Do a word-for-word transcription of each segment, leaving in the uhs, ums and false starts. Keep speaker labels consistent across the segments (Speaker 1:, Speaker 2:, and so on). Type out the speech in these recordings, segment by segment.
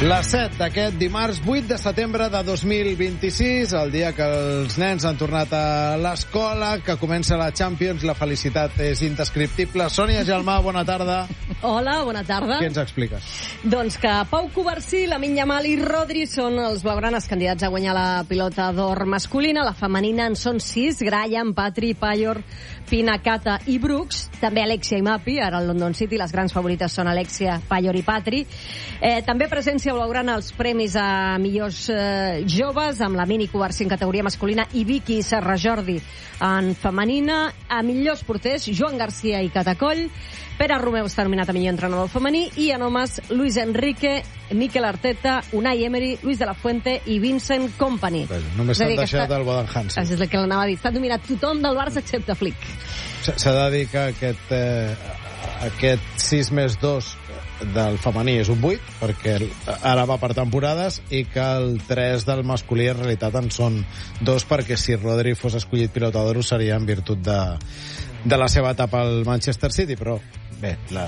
Speaker 1: Les set d'aquest dimarts vuit de setembre de dos mil vint-i-sis, el dia que els nens han tornat a l'escola, que comença la Champions, la felicitat és indescriptible. Sònia Gelmà, bona tarda.
Speaker 2: Hola, bona tarda.
Speaker 1: Què ens expliques?
Speaker 2: Doncs que Pau Covarsí, Lamine Yamal i Rodri són els blaugranes candidats a guanyar la pilota d'or masculina. La femenina en són sis: Graham, Patri, Payor, Pinacata i Brooks. També Alexia i Mapi, ara al London City. Les grans favorites són Alexia, Payor i Patri. Eh, també presència blaugrana als premis a millors eh, joves, amb la Mini Covarsí en categoria masculina i Vicky i Serra Jordi en femenina. A millors porters, Joan Garcia i Catacoll. Pere Romeu està nominat a millor entrenador femení, i en homes, Luis Enrique, Mikel Arteta, Unai Emery, Luis de la Fuente i Vincent Kompany.
Speaker 1: Bé, només s'han deixat està... el Bodenhansen.
Speaker 2: És el que l'anava a dir. Està nominat tothom del Barça excepte Flick.
Speaker 1: S'ha de dir que aquest, eh, aquest sis més dos del femení és un vuit, perquè ara va per temporades, i que el tres del masculí en realitat en són dos, perquè si Rodri fos escollit pilota d'or seria en virtut de, de la seva etapa al Manchester City, però bé, la...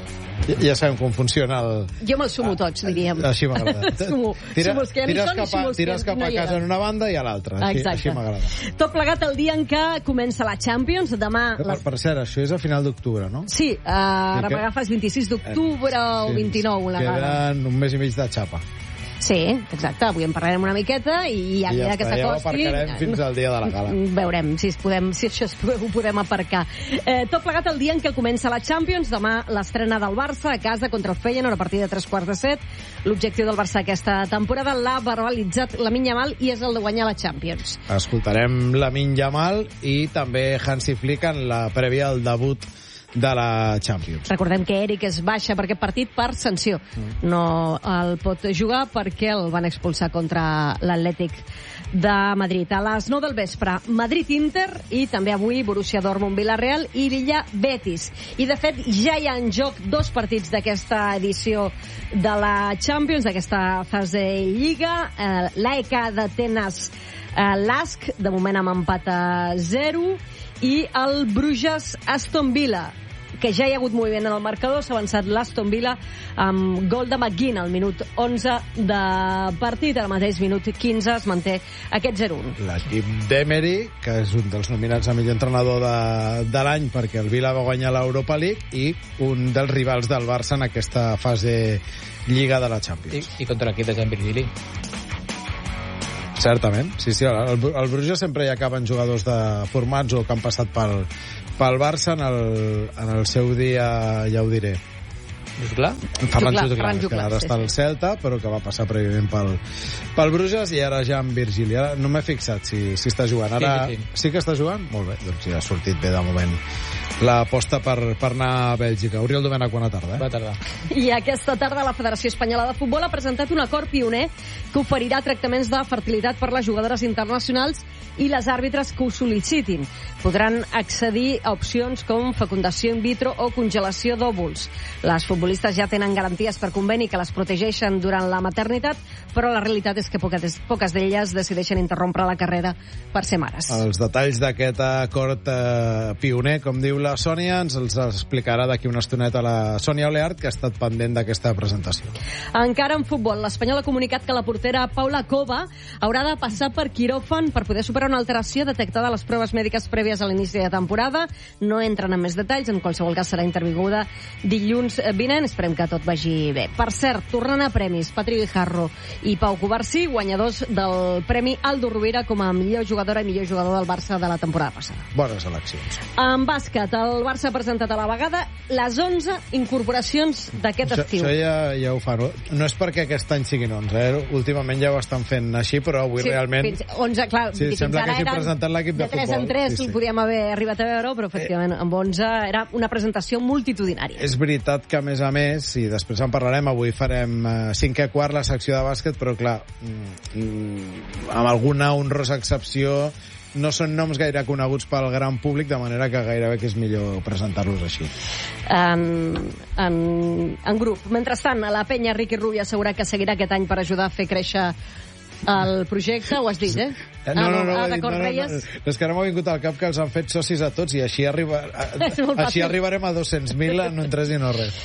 Speaker 1: ja sabem com funciona el...
Speaker 2: Jo me'ls sumo tots, diríem.
Speaker 1: Així m'agrada.
Speaker 2: Sumo,
Speaker 1: Tira,
Speaker 2: sumo els que ja
Speaker 1: tires
Speaker 2: no són
Speaker 1: cap a,
Speaker 2: i sumo els
Speaker 1: tires
Speaker 2: que
Speaker 1: cap
Speaker 2: no
Speaker 1: a
Speaker 2: hi
Speaker 1: casa en una banda i a l'altra. Així, així m'agrada.
Speaker 2: Tot plegat el dia en què comença la Champions. Demà...
Speaker 1: Per,
Speaker 2: La...
Speaker 1: per cert, això és a final d'octubre, no?
Speaker 2: Sí, uh, ara
Speaker 1: que...
Speaker 2: m'agafes vint-i-sis d'octubre
Speaker 1: eh,
Speaker 2: o
Speaker 1: sí,
Speaker 2: vint-i-nou. La
Speaker 1: queden un mes i mig de xapa.
Speaker 2: Sí, exacte. Avui en parlarem una miqueta i a
Speaker 1: I ja
Speaker 2: mesura que
Speaker 1: està, ja ho
Speaker 2: s'acosti...
Speaker 1: aparcarem fins al dia de la gala.
Speaker 2: Veurem si, es podem, si això es, ho podem aparcar. Eh, tot plegat el dia en què comença la Champions. Demà l'estrena del Barça a casa contra el Feyenoord a partir de tres quarts de set. L'objectiu del Barça aquesta temporada l'ha verbalitzat Lamine Yamal i és el de guanyar la Champions.
Speaker 1: Escoltarem Lamine Yamal i també Hansi Flick en la prèvia al debut de la Champions.
Speaker 2: Recordem que Eric es baixa per aquest partit per sanció. No el pot jugar perquè el van expulsar contra l'Atlètic de Madrid. A les nou del vespre, Madrid-Inter, i també avui Borussia Dortmund-Villarreal i Lilla-Betis. I, de fet, ja hi ha en joc dos partits d'aquesta edició de la Champions, d'aquesta fase Lliga. Eh, L'A E K d'Atenes, eh, l'A S C, de moment amb empat a zero, i el Bruges-Aston Villa, que ja hi ha hagut moviment en el marcador. S'ha avançat l'Aston Villa amb gol de McGinn al minut onze de partit. Al mateix minut quinze es manté aquest zero un.
Speaker 1: L'equip d'Emery, que és un dels nominats a millor entrenador de, de l'any perquè el Villa va guanyar l'Europa League, i un dels rivals del Barça en aquesta fase Lliga de la Champions.
Speaker 3: I, i contra l'equip de Jean Virgili.
Speaker 1: Certament, sí, sí. El, el Bruges sempre hi acaben jugadors de formats o que han passat pel, pel Barça. En el, en el seu dia, ja ho diré,
Speaker 3: Jutglar?
Speaker 1: Ferran
Speaker 2: Jutglar,
Speaker 1: Jutglar,
Speaker 2: Ferran
Speaker 1: que
Speaker 2: Jutglar,
Speaker 1: ara
Speaker 2: sí,
Speaker 1: està al
Speaker 2: sí.
Speaker 1: Celta, però que va passar prèviament pel, pel Bruges, i ara ja en Virgili. Ara no m'he fixat si, si està jugant. Ara
Speaker 3: sí, sí, sí.
Speaker 1: sí que està jugant? Molt bé, doncs ja ha sortit bé de moment l'aposta per, per anar a Bèlgica. Oriol Domènech, bona tarda. Eh?
Speaker 3: Bona tarda.
Speaker 2: I aquesta tarda la Federació Espanyola de Futbol ha presentat un acord pioner que oferirà tractaments de fertilitat per les jugadores internacionals i les àrbitres que ho sol·licitin. Podran accedir a opcions com fecundació in vitro o congelació d'òvuls. Les futbolistes ja tenen garanties per conveni que les protegeixen durant la maternitat, però la realitat és que poques, poques d'elles decideixen interrompre la carrera per ser mares.
Speaker 1: Els detalls d'aquest acord eh, pioner, com diu la Sònia, ens els explicarà d'aquí una estoneta la Sònia Oleart, que ha estat pendent d'aquesta presentació.
Speaker 2: Encara en futbol, l'Espanyol ha comunicat que la portera Paula Cova haurà de passar per quiròfan per poder superar una alteració detectada a les proves mèdiques prèvies a l'inici de temporada. No entren en més detalls, en qualsevol cas serà intervinguda dilluns vinent. Esperem que tot vagi bé. Per cert, tornant a premis, Patri Guijarro i Pau Covarsí, guanyadors del Premi Aldo Rovira com a millor jugadora i millor jugador del Barça de la temporada passada.
Speaker 1: Bones eleccions.
Speaker 2: En bàsquet, el Barça ha presentat a la vegada les onze incorporacions d'aquest
Speaker 1: Això,
Speaker 2: estiu.
Speaker 1: això ja, ja ho fan. No és perquè aquest any siguin onze, eh? Últimament ja ho estan fent així, però avui
Speaker 2: sí,
Speaker 1: realment...
Speaker 2: Fins onze, clar,
Speaker 1: sí,
Speaker 2: fins
Speaker 1: sembla
Speaker 2: ara
Speaker 1: que hagi
Speaker 2: eren
Speaker 1: presentat l'equip de,
Speaker 2: de tres
Speaker 1: futbol.
Speaker 2: en tres,
Speaker 1: sí, sí.
Speaker 2: el podíem haver arribat a veure, però efectivament amb onze era una presentació multitudinària.
Speaker 1: És veritat que, a més a més, i després en parlarem, avui farem eh, cinquè quart la secció de bàsquet, però clar, mm, amb alguna honrosa excepció, no són noms gaire coneguts pel gran públic, de manera que gairebé que és millor presentar-los així.
Speaker 2: En, en, en grup. Mentrestant, a la penya, Riqui Rubio assegura que seguirà aquest any per ajudar a fer créixer el projecte, ho has dit, eh?
Speaker 1: No, no, no,
Speaker 2: Ah,
Speaker 1: no,
Speaker 2: d'acord,
Speaker 1: no, no,
Speaker 2: reies.
Speaker 1: no, és que ara m'ha vingut al cap que els han fet socis a tots i així, arriba,
Speaker 2: És molt
Speaker 1: així
Speaker 2: fàcil.
Speaker 1: arribarem a dos-cents mil en un tres i no res.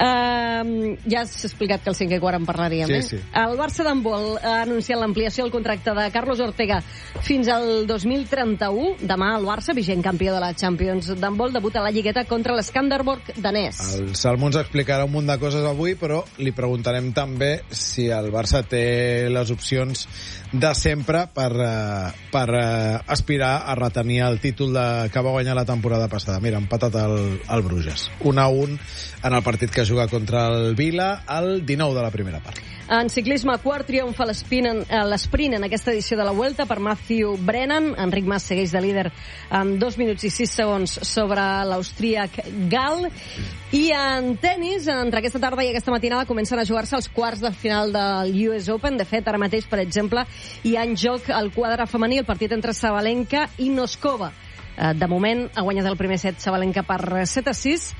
Speaker 2: Uh, ja has explicat que el cinquè quart en parlaríem,
Speaker 1: Sí,
Speaker 2: eh?
Speaker 1: sí.
Speaker 2: El Barça d'handbol ha anunciat l'ampliació del contracte de Carlos Ortega fins al dos mil trenta-u. Demà el Barça, vigent campió de la Champions d'handbol, debuta a la Lligueta contra l'Skanderborg danès.
Speaker 1: El Salmo ens explicarà un munt de coses avui, però li preguntarem també si el Barça té les opcions de sempre per, uh, per uh, aspirar a retenir el títol de, que va guanyar la temporada passada. Mira, empatat el, el Bruges. un a un en el partit que juga contra el Vila al dinou de la primera part.
Speaker 2: En ciclisme, quart triomf a l'sprint en, a l'esprint en aquesta edició de la Vuelta per Matthew Brennan. Enric Mas segueix de líder amb dos minuts i sis segons sobre l'austríac Gal. I en tennis, entre aquesta tarda i aquesta matinada, comencen a jugar-se els quarts de final del U S Open. De fet, ara mateix, per exemple, hi ha en joc el quadre femení, el partit entre Sabalenka i Noskova. De moment ha guanyat el primer set Sabalenka per set a sis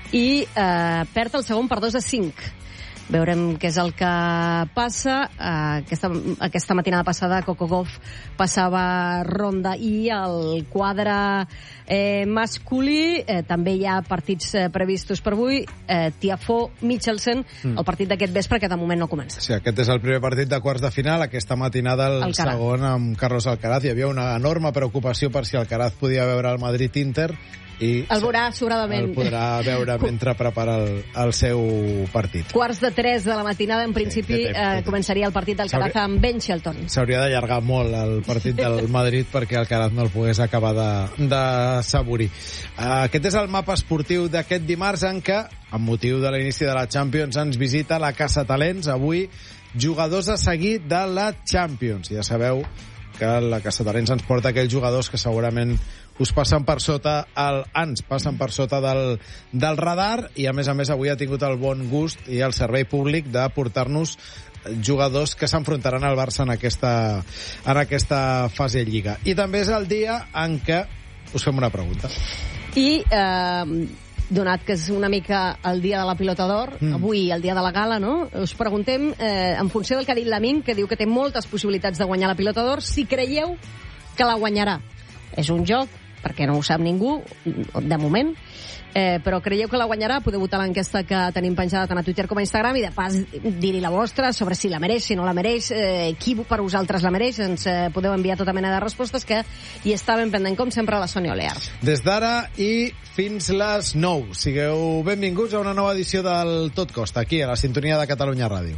Speaker 2: i eh, perd el segon per dos a cinc. Veurem què és el que passa. Uh, aquesta, aquesta matinada passada Coco Gauff passava ronda i el quadre eh, masculí eh, també hi ha partits eh, previstos per avui. eh, Tiafoe Michelsen, mm. el partit d'aquest vespre que de moment no comença.
Speaker 1: Sí, aquest és el primer partit de quarts de final. Aquesta matinada el
Speaker 2: Alcaraz.
Speaker 1: segon amb Carlos Alcaraz. Hi havia una enorme preocupació per si Alcaraz podia veure el Madrid-Inter i
Speaker 2: El veurà sobradament.
Speaker 1: el podrà veure mentre prepara el, el seu partit.
Speaker 2: Quarts de tres de la matinada, en principi,
Speaker 1: té temps, té
Speaker 2: eh,
Speaker 1: temps.
Speaker 2: començaria el partit d'Alcaraz
Speaker 1: S'hauria-
Speaker 2: amb Ben Shelton.
Speaker 1: S'hauria d'allargar molt el partit del Madrid perquè Alcaraz no el pogués acabar de, de saborir. Uh, aquest és el mapa esportiu d'aquest dimarts en què, amb motiu de l'inici de la Champions, ens visita la Casa Talents. Avui, jugadors a seguir de la Champions. Ja sabeu que la Casa Talents ens porta aquells jugadors que segurament us passen per sota el, ens passen per sota del, del radar i a més a més avui ha tingut el bon gust i el servei públic de portar-nos jugadors que s'enfrontaran al Barça en aquesta, en aquesta fase de Lliga. I també és el dia en què us fem una pregunta.
Speaker 2: I, eh, donat que és una mica el dia de la Pilota d'Or, mm. avui el dia de la gala, no? Us preguntem, eh, en funció del que ha dit l'Amin, que diu que té moltes possibilitats de guanyar la Pilota d'Or, si creieu que la guanyarà. És un joc, perquè no ho sap ningú, de moment, eh, però creieu que la guanyarà? Podeu votar l'enquesta que tenim penjada tant a Twitter com a Instagram i de pas dir-hi la vostra sobre si la mereix, si no la mereix, eh, qui per vosaltres la mereix. Ens eh, podeu enviar tota mena de respostes que hi està ben pendent, com sempre, la Sònia Olear.
Speaker 1: Des d'ara i fins les nou. Sigueu benvinguts a una nova edició del Tot Costa, aquí a la sintonia de Catalunya Ràdio.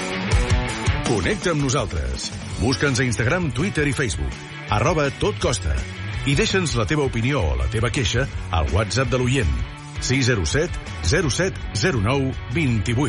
Speaker 4: Connecta amb nosaltres. Busca'ns a Instagram, Twitter i Facebook. Arroba Tot Costa. I deixa'ns la teva opinió o la teva queixa al WhatsApp de l'oient. sis zero set zero set zero nou dos vuit.